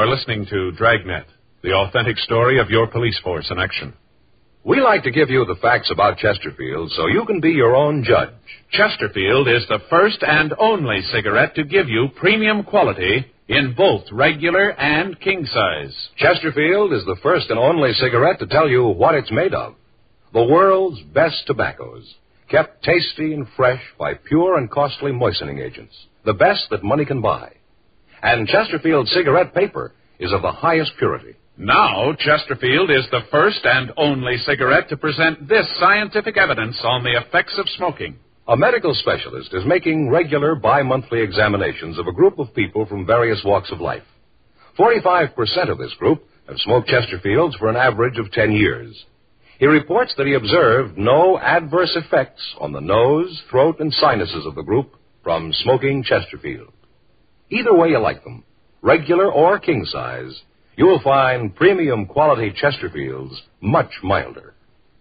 listening to Dragnet, the authentic story of your police force in action. We like to give you the facts about Chesterfield so you can be your own judge. Chesterfield is the first and only cigarette to give you premium quality in both regular and king size. Chesterfield is the first and only cigarette to tell you what it's made of. The world's best tobaccos, kept tasty and fresh by pure and costly moistening agents, the best that money can buy. And Chesterfield cigarette paper is of the highest purity. Now, Chesterfield is the first and only cigarette to present this scientific evidence on the effects of smoking. A medical specialist is making regular bi-monthly examinations of a group of people from various walks of life. 45% of this group have smoked Chesterfields for an average of 10 years. He reports that he observed no adverse effects on the nose, throat, and sinuses of the group from smoking Chesterfield. Either way you like them, regular or king size, you will find premium quality Chesterfields much milder.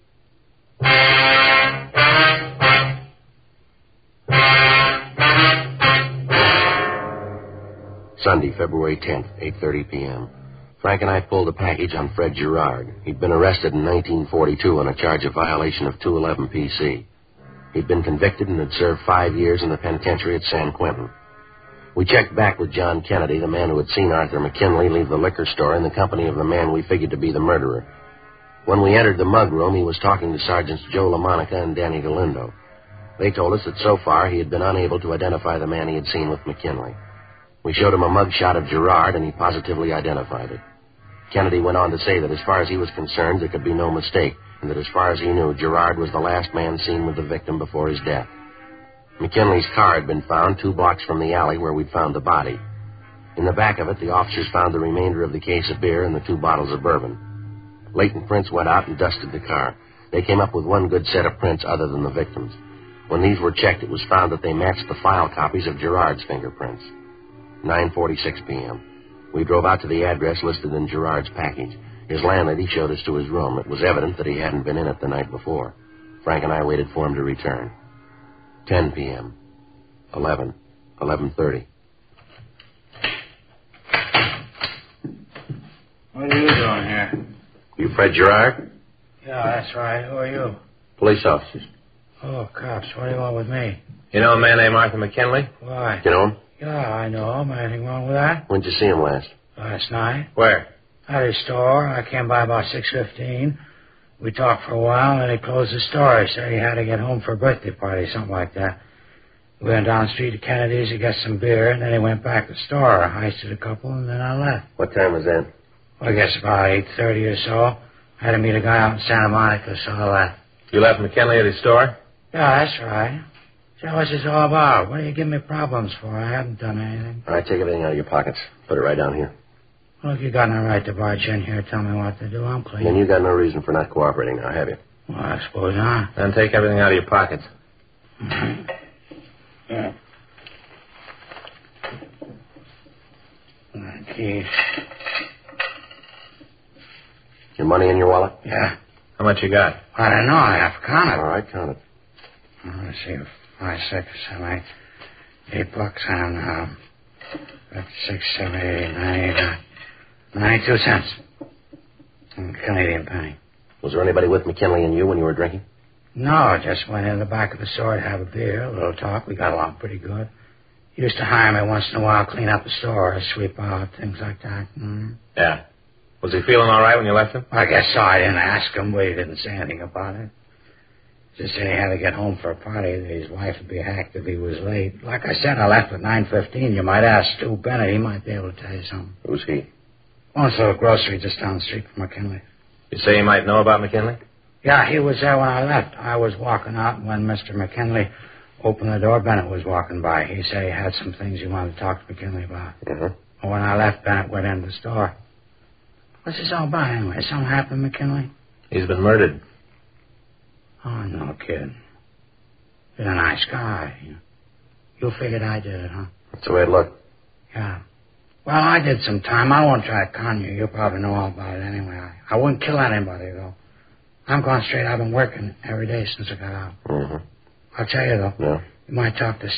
Sunday, February 10th, 8:30 p.m. Frank and I pulled a package on Fred Gerard. He'd been arrested in 1942 on a charge of violation of 211 PC. He'd been convicted and had served 5 years in the penitentiary at San Quentin. We checked back with John Kennedy, the man who had seen Arthur McKinley leave the liquor store in the company of the man we figured to be the murderer. When we entered the mug room, he was talking to Sergeants Joe LaMonica and Danny Galindo. They told us that so far he had been unable to identify the man he had seen with McKinley. We showed him a mug shot of Gerard, and he positively identified it. Kennedy went on to say that as far as he was concerned, there could be no mistake, and that as far as he knew, Gerard was the last man seen with the victim before his death. McKinley's car had been found 2 blocks from the alley where we'd found the body. In the back of it, the officers found the remainder of the case of beer and the 2 bottles of bourbon. Latent prints went out and dusted the car. They came up with 1 good set of prints other than the victim's. When these were checked, it was found that they matched the file copies of Gerard's fingerprints. 9:46 p.m. We drove out to the address listed in Gerard's package. His landlady showed us to his room. It was evident that he hadn't been in it the night before. Frank and I waited for him to return. 10 p.m. 11. 11:30. What are you doing here? You Fred Gerard? Yeah, that's right. Who are you? Police officers. Oh, cops. What do you want with me? You know a man named Arthur McKinley? Why? You know him? Yeah, I know him. Anything wrong with that? When'd you see him last? Last night. Where? At his store. I came by about 6:15. We talked for a while, and he closed the store. He said he had to get home for a birthday party, something like that. We went down the street to Kennedy's to get some beer, and then he went back to the store. I heisted a couple, and then I left. What time was that? Well, I guess about 8:30 or so. I had to meet a guy out in Santa Monica, so I left. You left McKinley at his store? Yeah, that's right. So what's this all about? What are you giving me problems for? I haven't done anything. All right, take everything out of your pockets. Put it right down here. Well, if you got no right to barge in here, tell me what to do. I'm clean. Then you got no reason for not cooperating now, have you? Well, I suppose not. Then take everything out of your pockets. Yeah. Keys. Your money in your wallet? Yeah. How much you got? I don't know. I have to count it. All right, count it. Let's see. 5, 6, 7, 8 bucks and 6, 7, 8, 9, 92 cents. Canadian penny. Was there anybody with McKinley and you when you were drinking? No, I just went in the back of the store to have a beer, a little talk. We got along pretty good. He used to hire me once in a while, clean up the store, sweep out, things like that. Mm. Yeah. Was he feeling all right when you left him? I guess so. I didn't ask him, but he didn't say anything about it. Just said he had to get home for a party, that his wife would be hacked if he was late. Like I said, I left at 9:15. You might ask Stu Bennett. He might be able to tell you something. Who's he? Owns a little grocery just down the street from McKinley. You say he might know about McKinley? Yeah, he was there when I left. I was walking out, and when Mr. McKinley opened the door, Bennett was walking by. He said he had some things he wanted to talk to McKinley about. Uh-huh. And when I left, Bennett went into the store. What's this all about, anyway? Something happened, McKinley? He's been murdered. Oh, no kidding. He's a nice guy. You figured I did it, huh? That's the way it looked. Yeah. Well, I did some time. I won't try to con you. You probably know all about it anyway. I wouldn't kill anybody, though. I'm going straight. I've been working every day since I got out. Mm-hmm. I'll tell you, though. Yeah? You might talk to